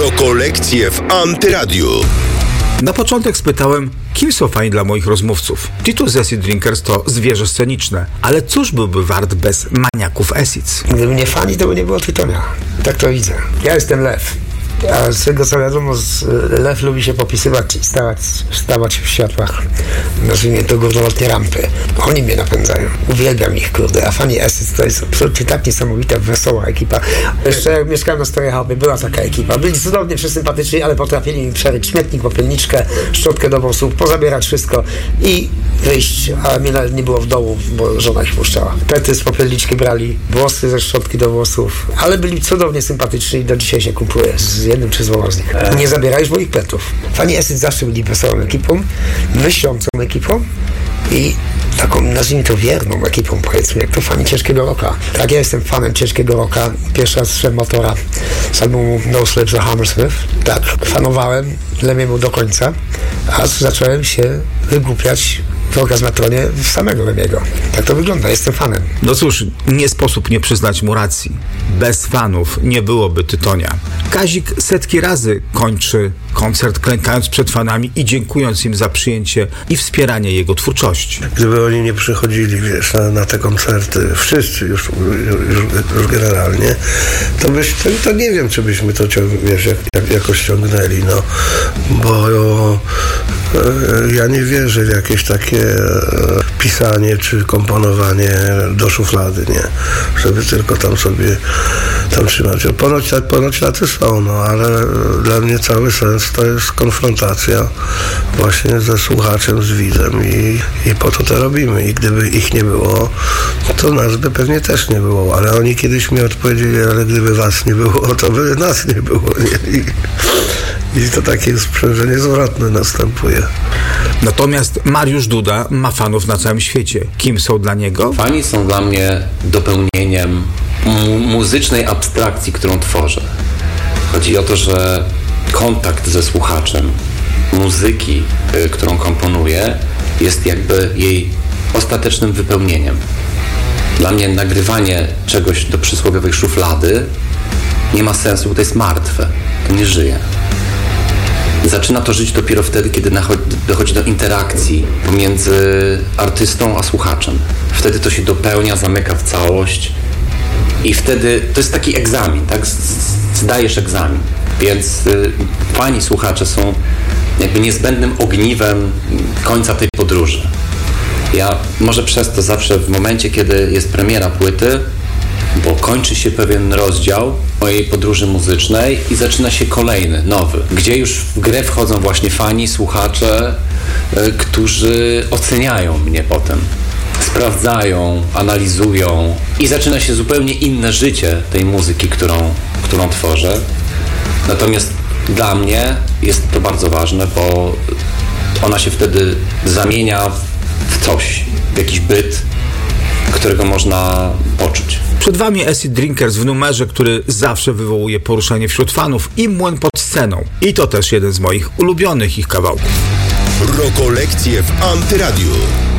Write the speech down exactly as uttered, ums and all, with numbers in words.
Rokolekcje w Antyradiu. Na początek spytałem, kim są fani dla moich rozmówców. Titus Acid Drinkers to zwierzę sceniczne, ale cóż byłby wart bez maniaków Acids? Gdyby nie fani, to by nie było Tytonia. Tak to widzę. Ja jestem Lew. A z tego co wiadomo, Lew lubi się popisywać i stawać, stawać w światłach, nazwijmy to górnolotnie rampy. Oni mnie napędzają. Uwielbiam ich, kurde. A fani Acids to jest absolutnie tak niesamowita, wesoła ekipa. Jeszcze jak mieszkałem na Starej Chałupie, była taka ekipa. Byli cudownie przesympatyczni, ale potrafili mi przeryć śmietnik, popelniczkę, szczotkę do włosów, pozabierać wszystko i wyjść, a mnie nawet nie było w domu, bo żona ich puszczała. Pety z popelniczki brali, włosy ze szczotki do włosów, ale byli cudownie sympatyczni i do dzisiaj się kumpluję z jednym czy z dwoma z nich. Nie zabierajesz moich petów. Fani Acid zawsze byli wesołą ekipą, myślącą ekipą i taką, nazwijmy to, wierną ekipą, powiedzmy, jak to fani ciężkiego rocka. Tak, ja jestem fanem ciężkiego rocka. Pierwszy raz słyszałem Motora z albumu No Sleep za Hammersmith. Tak, fanowałem Lemiemu do końca, a zacząłem się wygłupiać w Orgazmatronie w samego Lemiego. Tak to wygląda, jestem fanem. No cóż, nie sposób nie przyznać mu racji. Bez fanów nie byłoby Tytonia. Kazik setki razy kończy koncert klękając przed fanami i dziękując im za przyjęcie i wspieranie jego twórczości. Gdyby oni nie przychodzili, wiesz, na, na te koncerty, wszyscy już, już, już generalnie, to, byś, to, to nie wiem, czy byśmy to ciąg, wiesz, jak, jak, jakoś ciągnęli, no, bo e, ja nie wierzę w jakieś takie e, pisanie czy komponowanie do szuflady, nie, żeby tylko tam sobie tam trzymać. Ponoć, ponoć tacy są, no, ale dla mnie cały sens to jest konfrontacja właśnie ze słuchaczem, z widzem i, i po to to robimy. I gdyby ich nie było, to nas by pewnie też nie było, ale oni kiedyś mi odpowiedzieli, ale gdyby was nie było, to by nas nie było. Nie? I, i to takie sprzężenie zwrotne następuje. Natomiast Mariusz Duda ma fanów na całym świecie. Kim są dla niego? Fani są dla mnie dopełnieniem mu- muzycznej abstrakcji, którą tworzę. Chodzi o to, że kontakt ze słuchaczem muzyki, y, którą komponuję, jest jakby jej ostatecznym wypełnieniem. Dla mnie nagrywanie czegoś do przysłowiowej szuflady nie ma sensu, bo to jest martwe, to nie żyje. Zaczyna to żyć dopiero wtedy, kiedy dochodzi do interakcji pomiędzy artystą a słuchaczem. Wtedy to się dopełnia, zamyka w całość i wtedy to jest taki egzamin, tak? Zdajesz egzamin. Więc y, fani słuchacze są jakby niezbędnym ogniwem końca tej podróży. Ja może przez to zawsze w momencie, kiedy jest premiera płyty, bo kończy się pewien rozdział mojej podróży muzycznej i zaczyna się kolejny, nowy, gdzie już w grę wchodzą właśnie fani, słuchacze, y, którzy oceniają mnie potem. Sprawdzają, analizują i zaczyna się zupełnie inne życie tej muzyki, którą, którą tworzę. Natomiast dla mnie jest to bardzo ważne, bo ona się wtedy zamienia w coś, w jakiś byt, którego można poczuć. Przed wami Acid Drinkers w numerze, który zawsze wywołuje poruszenie wśród fanów i młyn pod sceną. I to też jeden z moich ulubionych ich kawałków. Rokolekcje w Antyradiu.